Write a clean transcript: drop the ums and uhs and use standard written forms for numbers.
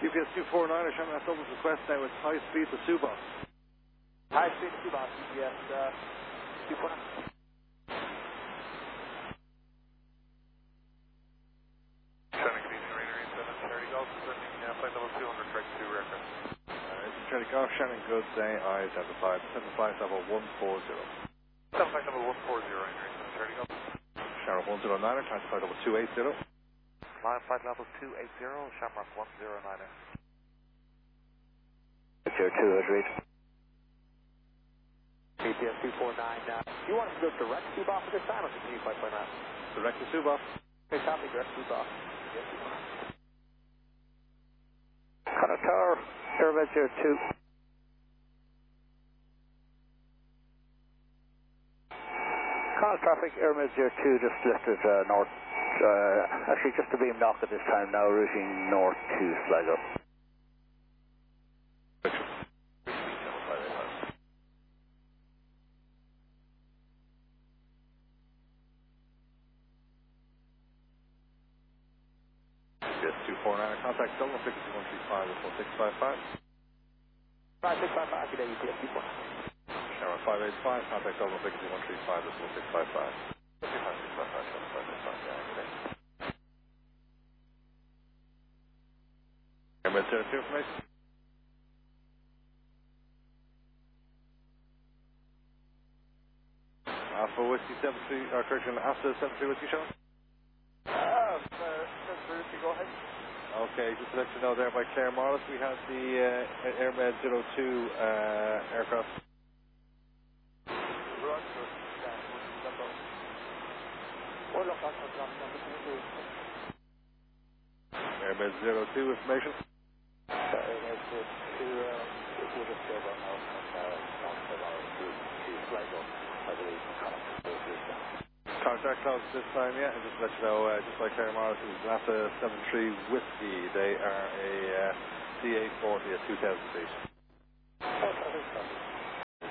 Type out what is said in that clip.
UPS 249, Shannon at Dublin's request now with high speed to Subos. High speed to Subos, UPS 249. Shannon, good evening, Rainer 87, Charlie Golf, sending flight level 200, track 2 reference. This is Charlie Golf, Shannon, good day, I-75, send the flight level 140. Flight level 140, Rainer 87, Charlie Golf. Shamrock 109er, time to flight level 280. Line flight level 280, Shamrock 109er. 02 is read. UPS 249, do you want us to go direct to Subos at this time or continue flight plan out? Direct to Subos. Okay, copy, direct to Subos. Yes, Connotar, Airmed 02. Call traffic, Airmed 02 just listed north. Actually, just a beam knock at this time now, routing north to Sligo. Yes, 249, contact Dublin, frequency 135 with 1655. 5655, good day, UPS 249. Shamrock 585, contact Dublin, frequency 135 with 1655. 555, yeah, good day. Airmed 02 information. Alpha Whiskey 73, correction, Alpha 73 Whiskey Sean? Go ahead. Okay, just to let you know there by Claire Morris, we have the Airmed 02 aircraft. Airmed 02 information. Contact clouds this time, yeah, and just to let you know, just like Claire Morris, it was NASA 73 Whiskey. They are a CA-40 at 2,000 feet.